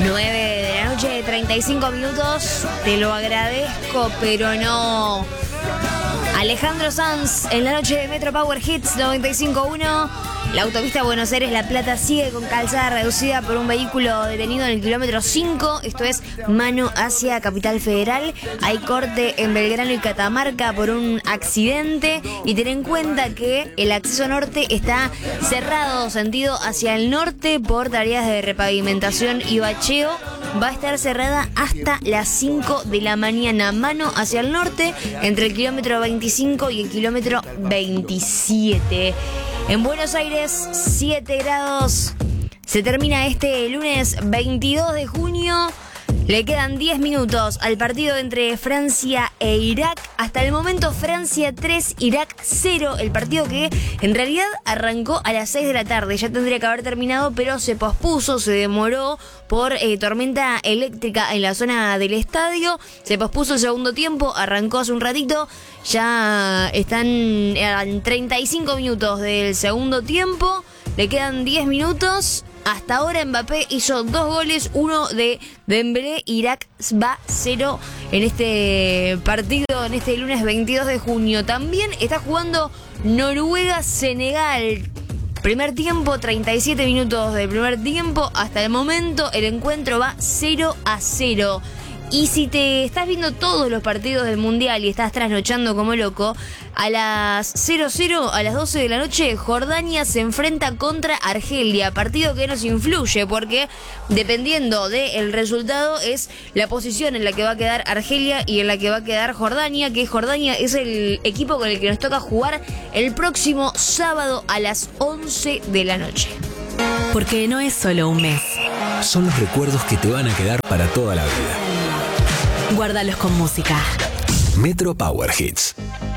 9 de la noche, 35 minutos. Te lo agradezco, pero no. Alejandro Sanz en la noche de Metro Power Hits 95.1. La autopista Buenos Aires-La Plata sigue con calzada reducida por un vehículo detenido en el kilómetro 5. Esto es mano hacia Capital Federal. Hay corte en Belgrano y Catamarca por un accidente. Y ten en cuenta que el acceso norte está cerrado sentido hacia el norte por tareas de repavimentación y bacheo. Va a estar cerrada hasta las 5 de la mañana. Mano hacia el norte entre el kilómetro 25 y el kilómetro 27. En Buenos Aires, 7 grados. Se termina este lunes 22 de junio. Le quedan 10 minutos al partido entre Francia e Irak. Hasta el momento Francia 3, Irak 0. El partido que en realidad arrancó a las 6 de la tarde. Ya tendría que haber terminado, pero se pospuso, se demoró por tormenta eléctrica en la zona del estadio. Se pospuso el segundo tiempo, arrancó hace un ratito. Ya están en 35 minutos del segundo tiempo. Le quedan 10 minutos. Hasta ahora Mbappé hizo 2 goles, uno de Dembélé. Irak va 0 en este partido, en este lunes 22 de junio. También está jugando Noruega-Senegal. Primer tiempo, 37 minutos del primer tiempo. Hasta el momento el encuentro va 0-0. Y si te estás viendo todos los partidos del Mundial y estás trasnochando como loco, a las 00, a las 12 de la noche, Jordania se enfrenta contra Argelia. Partido que nos influye porque dependiendo del resultado es la posición en la que va a quedar Argelia y en la que va a quedar Jordania, que Jordania es el equipo con el que nos toca jugar el próximo sábado a las 11 de la noche. Porque no es solo un mes. Son los recuerdos que te van a quedar para toda la vida. Guárdalos con música. Metro Power Hits.